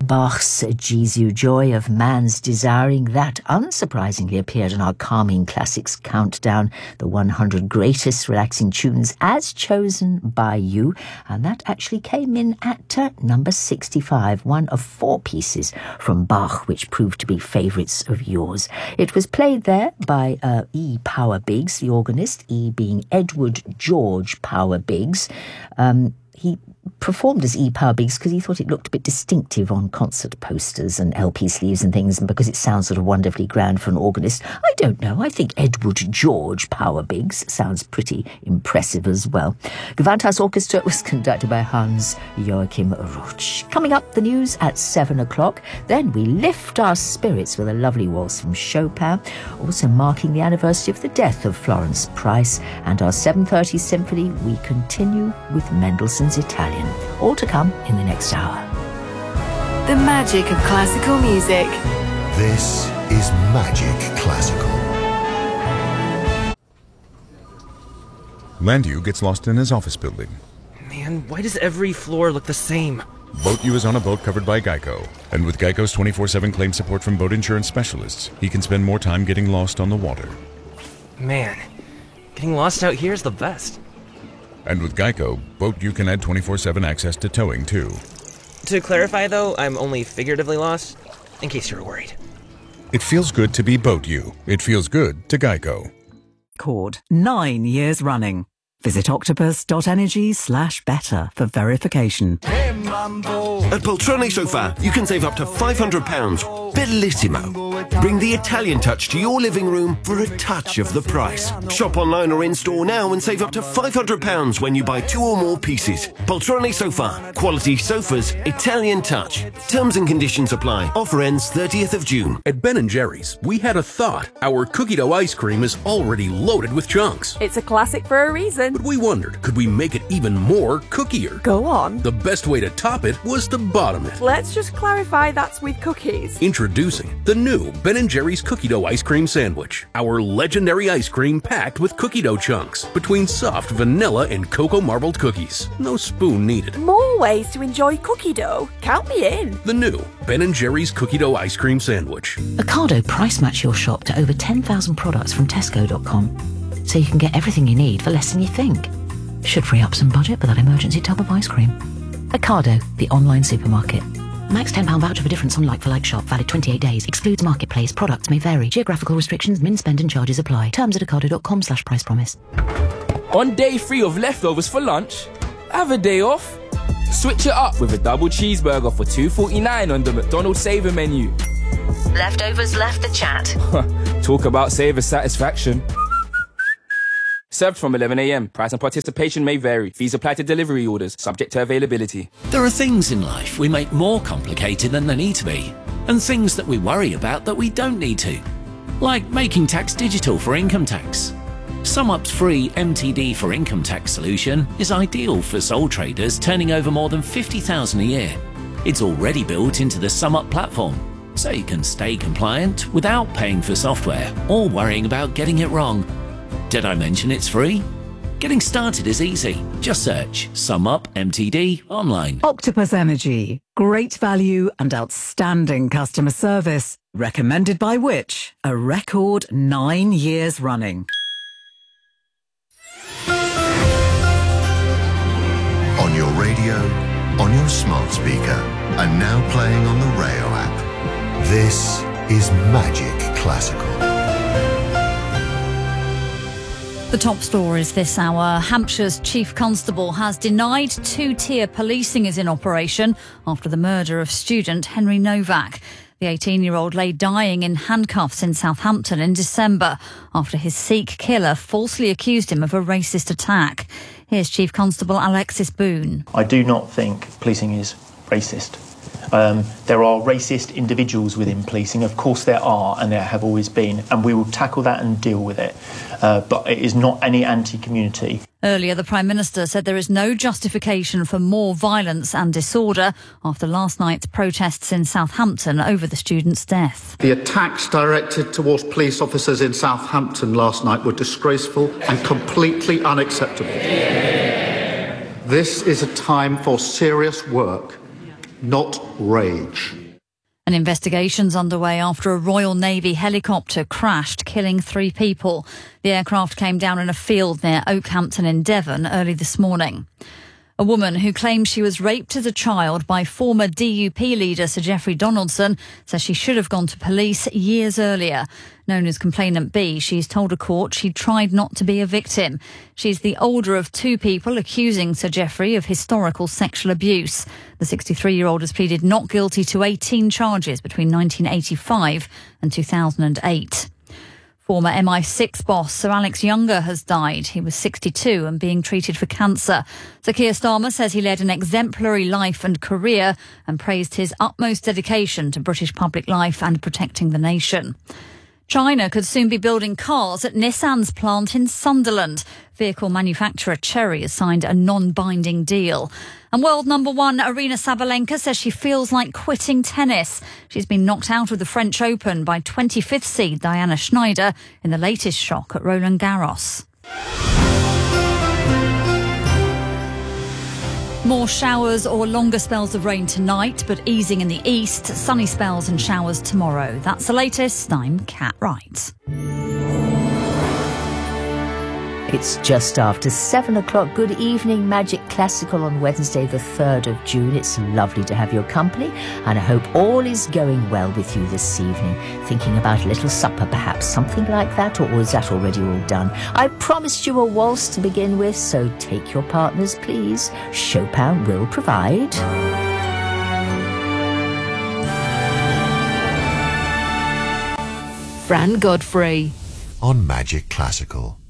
Bach's Jesu Joy of Man's Desiring, that unsurprisingly appeared on our Calming Classics countdown, the 100 greatest relaxing tunes as chosen by you, and that actually came in at number 65, one of 4 pieces from Bach which proved to be favourites of yours. It was played there by E. Power Biggs, the organist, E being Edward George Power Biggs. He performed as E. Power Biggs because he thought it looked a bit distinctive on concert posters and LP sleeves and things, and because it sounds sort of wonderfully grand for an organist. I don't know, I think Edward George Power Biggs sounds pretty impressive as well. Gewandhaus Orchestra was conducted by Hans Joachim Rutsch. Coming up, the news at 7 o'clock. Then we lift our spirits with a lovely waltz from Chopin, also marking the anniversary of the death of Florence Price, and our 7:30 symphony, we continue with Mendelssohn's Italian. All to come in the next hour. The magic of classical music. This is Magic Classical. Landu gets lost in his office building. Man, why does every floor look the same? Boat U is on a boat covered by Geico. And with Geico's 24/7 claim support from boat insurance specialists, he can spend more time getting lost on the water. Man, getting lost out here is the best. And with Geico, Boat U can add 24/7 access to towing, too. To clarify, though, I'm only figuratively lost, in case you were worried. It feels good to be Boat U. It feels good to Geico. Record 9 years running. Visit octopus.energy/better for verification. At Poltrone Sofa, you can save up to £500. Bellissimo. Bring the Italian touch to your living room for a touch of the price. Shop online or in-store now and save up to £500 when you buy 2 or more pieces. Poltrone Sofa. Quality sofas, Italian touch. Terms and conditions apply. Offer ends 30th of June. At Ben & Jerry's, we had a thought. Our cookie dough ice cream is already loaded with chunks. It's a classic for a reason. But we wondered, could we make it even more cookier? Go on. The best way to top it was to bottom it. Let's just clarify that's with cookies. Introducing the new Ben & Jerry's Cookie Dough Ice Cream Sandwich. Our legendary ice cream packed with cookie dough chunks between soft vanilla and cocoa marbled cookies. No spoon needed. More ways to enjoy cookie dough. Count me in. The new Ben & Jerry's Cookie Dough Ice Cream Sandwich. Ocado price match your shop to over 10,000 products from Tesco.com, so you can get everything you need for less than you think. Should free up some budget for that emergency tub of ice cream. Ocado, the online supermarket. Max £10 voucher for difference on like-for-like shop, valid 28 days. Excludes marketplace. Products may vary. Geographical restrictions, min spend and charges apply. Terms at ocado.com/price promise. On day 3 of leftovers for lunch, have a day off. Switch it up with a double cheeseburger for $2.49 on the McDonald's Saver menu. Leftovers left the chat. Talk about saver satisfaction. Served from 11 a.m. Price and participation may vary. Fees apply to delivery orders, subject to availability. There are things in life we make more complicated than they need to be, and things that we worry about that we don't need to. Like making tax digital for income tax. SumUp's free MTD for income tax solution is ideal for sole traders turning over more than $50,000 a year. It's already built into the SumUp platform, so you can stay compliant without paying for software or worrying about getting it wrong. Did I mention it's free? Getting started is easy. Just search SumUp MTD online. Octopus Energy. Great value and outstanding customer service. Recommended by which? A record 9 years running. On your radio, on your smart speaker, and now playing on the Rayo app. This is Magic Classical. The top stories this hour. Hampshire's Chief Constable has denied 2-tier policing is in operation after the murder of student Henry Novak. The 18-year-old lay dying in handcuffs in Southampton in December after his Sikh killer falsely accused him of a racist attack. Here's Chief Constable Alexis Boone. I do not think policing is racist. There are racist individuals within policing. Of course there are, and there have always been, and we will tackle that and deal with it. But it is not any anti-community. Earlier, the Prime Minister said there is no justification for more violence and disorder after last night's protests in Southampton over the student's death. The attacks directed towards police officers in Southampton last night were disgraceful and completely unacceptable. This is a time for serious work not rage. An investigation's underway after a Royal Navy helicopter crashed, killing 3 people. The aircraft came down in a field near Oakhampton in Devon early this morning. A woman who claims she was raped as a child by former DUP leader Sir Geoffrey Donaldson says she should have gone to police years earlier. Known as Complainant B, she's told a court she tried not to be a victim. She's the older of 2 people accusing Sir Geoffrey of historical sexual abuse. The 63-year-old has pleaded not guilty to 18 charges between 1985 and 2008. Former MI6 boss Sir Alex Younger has died. He was 62 and being treated for cancer. Sir Keir Starmer says he led an exemplary life and career and praised his utmost dedication to British public life and protecting the nation. China could soon be building cars at Nissan's plant in Sunderland. Vehicle manufacturer Chery has signed a non-binding deal. And world number 1 Aryna Sabalenka says she feels like quitting tennis. She's been knocked out of the French Open by 25th seed Diana Schneider in the latest shock at Roland Garros. More showers or longer spells of rain tonight, but easing in the east. Sunny spells and showers tomorrow. That's the latest. I'm Kat Wright. It's just after 7 o'clock. Good evening, Magic Classical on Wednesday, the 3rd of June. It's lovely to have your company, and I hope all is going well with you this evening. Thinking about a little supper, perhaps, something like that, or is that already all done? I promised you a waltz to begin with, so take your partners, please. Chopin will provide. Fran Godfrey on Magic Classical.